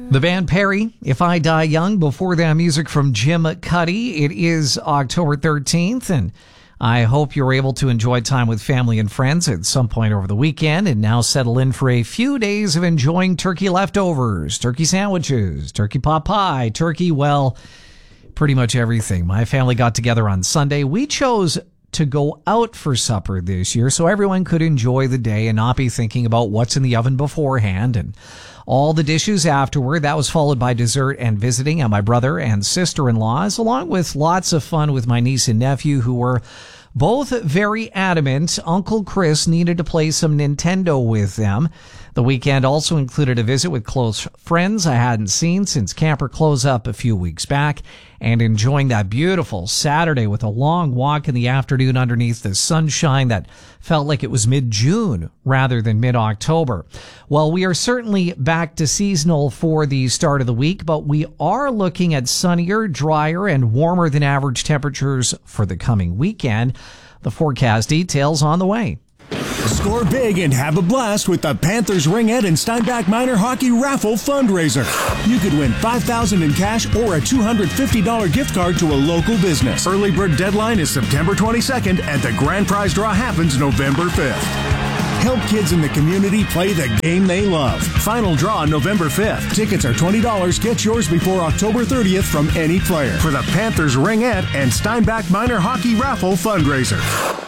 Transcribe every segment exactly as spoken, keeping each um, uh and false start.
The band Perry, If I Die Young. Before that, music from Jim Cuddy. It is October thirteenth, and I hope you're able to enjoy time with family and friends at some point over the weekend and now settle in for a few days of enjoying turkey leftovers, turkey sandwiches, turkey pot pie, turkey, well, pretty much everything. My family got together on Sunday. We chose to go out for supper this year so everyone could enjoy the day and not be thinking about what's in the oven beforehand and all the dishes afterward. That was followed by dessert and visiting at my brother and sister-in-law's, along with lots of fun with my niece and nephew, who were both very adamant Uncle Chris needed to play some Nintendo with them. The weekend also included a visit with close friends I hadn't seen since camper closed up a few weeks back, and enjoying that beautiful Saturday with a long walk in the afternoon underneath the sunshine that felt like it was mid-June rather than mid-October. Well, we are certainly back to seasonal for the start of the week, but we are looking at sunnier, drier, and warmer than average temperatures for the coming weekend. The forecast details on the way. Score big and have a blast with the Panthers Ringette and Steinbach Minor Hockey Raffle Fundraiser. You could win five thousand dollars in cash or a two hundred fifty dollars gift card to a local business. Early bird deadline is September twenty-second, and the grand prize draw happens November fifth. Help kids in the community play the game they love. Final draw November fifth. Tickets are twenty dollars. Get yours before October thirtieth from any player for the Panthers Ringette and Steinbach Minor Hockey Raffle Fundraiser.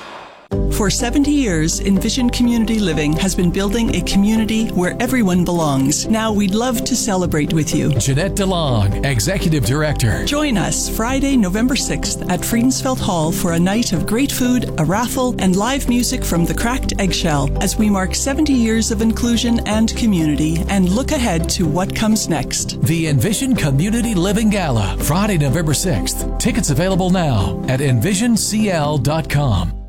For seventy years, Envision Community Living has been building a community where everyone belongs. Now we'd love to celebrate with you. Jeanette DeLong, Executive Director. Join us Friday, November sixth at Friedensfeld Hall for a night of great food, a raffle, and live music from the Cracked Eggshell as we mark seventy years of inclusion and community and look ahead to what comes next. The Envision Community Living Gala, Friday, November sixth. Tickets available now at envision c l dot com.